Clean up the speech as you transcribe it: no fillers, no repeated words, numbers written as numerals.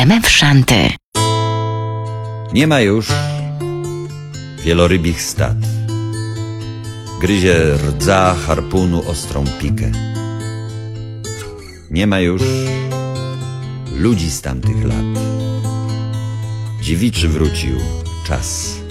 idziemy w szanty. Nie ma już wielorybich stad. Gryzie rdza harpunu ostrą pikę. Nie ma już ludzi z tamtych lat. Dziewiczy wrócił czas.